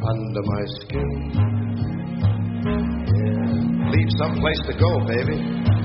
under my skin. Yeah. Leave someplace to go, baby.